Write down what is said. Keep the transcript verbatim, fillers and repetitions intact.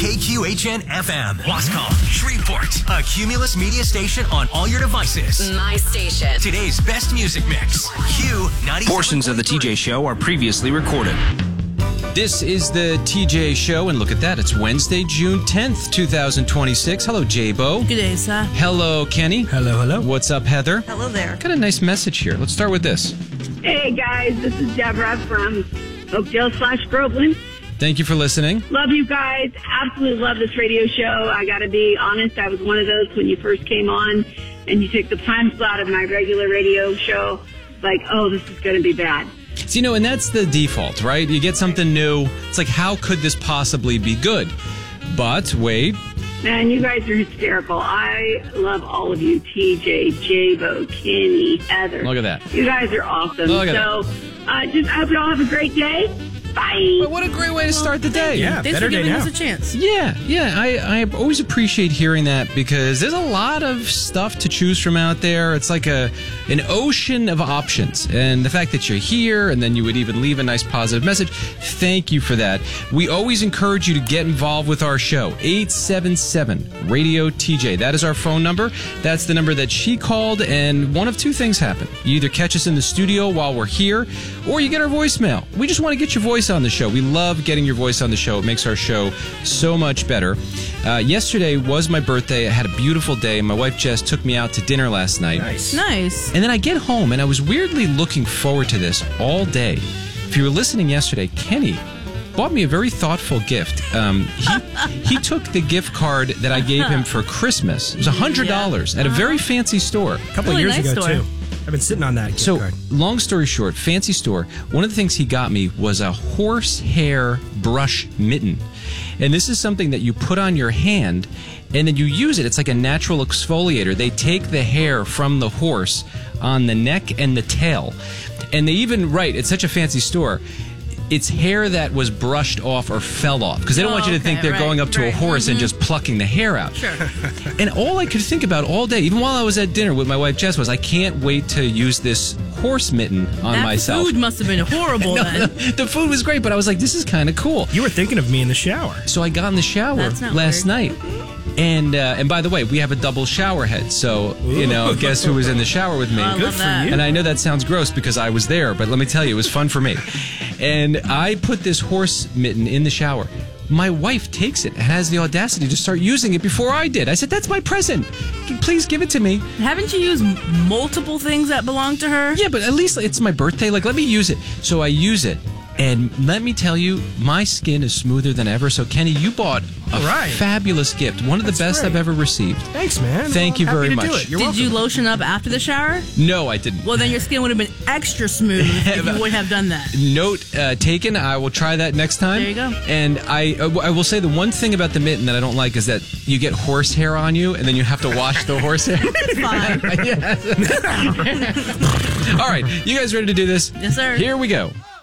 K Q H N F M, Wascom, Shreveport, a Cumulus media station on all your devices. My station. Today's best music mix. Q ninety. Portions of the T J Show are previously recorded. This is the T J Show, and look at that. It's Wednesday, June tenth, twenty twenty-six. Hello, J-Bo. Good day, sir. Hello, Kenny. Hello, hello. What's up, Heather? Hello there. Got a nice message here. Let's start with this. Hey, guys. This is Deborah from Oakdale slash Groveland. Thank you for listening. Love you guys. Absolutely love this radio show. I got to be honest. I was one of those when you first came on and you took the time slot of my regular radio show. Like, oh, this is going to be bad. So, you know, and that's the default, right? You get something new. It's like, how could this possibly be good? But wait. Man, you guys are hysterical. I love all of you. T J, J-Bo, Kenny, Heather. Look at that. You guys are awesome. Look at so, uh, just I hope you all have a great day. Bye. But what a great way to start the day. Yeah, Thanks better for day giving now. us a chance. Yeah, yeah. I, I always appreciate hearing that because there's a lot of stuff to choose from out there. It's like a an ocean of options. And the fact that you're here and then you would even leave a nice positive message, thank you for that. We always encourage you to get involved with our show. eight seven seven radio T J. That is our phone number. That's the number that she called, and one of two things happen. You either catch us in the studio while we're here, or you get our voicemail. We just want to get your voice on the show. We love getting your voice on the show. It makes our show so much better. Uh, yesterday was my birthday. I had a beautiful day. My wife Jess took me out to dinner last night. Nice. Nice. And then I get home, and I was weirdly looking forward to this all day. If you were listening yesterday, Kenny bought me a very thoughtful gift. Um, he he took the gift card that I gave him for Christmas. It was one hundred dollars at a very fancy store. A couple Really of years nice ago, store. too. I've been sitting on that gift So, card. long story short, fancy store. One of the things he got me was a horsehair brush mitten. And this is something that you put on your hand and then you use it. It's like a natural exfoliator. They take the hair from the horse on the neck and the tail. And they even write, it's such a fancy store, it's hair that was brushed off or fell off. Because they don't Oh, want you to okay, think they're right, going up to right. a horse and Mhm. just plucking the hair out. Sure. And all I could think about all day, even while I was at dinner with my wife Jess, was I can't wait to use this horse mitten on that myself. food must have been horrible No, then. no, the food was great, but I was like, this is kind of cool. You were thinking of me in the shower. So I got in the shower That's not last weird. night. And uh, and by the way, we have a double shower head. So, you know, guess who was in the shower with me? I Good love for that. you. And I know that sounds gross because I was there, but let me tell you, it was fun for me. And I put this horse mitten in the shower. My wife takes it and has the audacity to start using it before I did. I said, that's my present. Please give it to me. Haven't you used m- multiple things that belong to her? Yeah, but at least it's my birthday. Like, let me use it. So I use it. And let me tell you, my skin is smoother than ever. So, Kenny, you bought a Right. fabulous gift. One of the That's best great. I've ever received. Thanks, man. Thank you Happy very to much. Do it. You're Did welcome. you lotion up after the shower? No, I didn't. Well, then your skin would have been extra smooth if you would have done that. Note uh, taken. I will try that next time. There you go. And I, uh, I will say the one thing about the mitten that I don't like is that you get horse hair on you, and then you have to wash the horse hair. It's fine. Yes. All right, you guys ready to do this? Yes, sir. Here we go.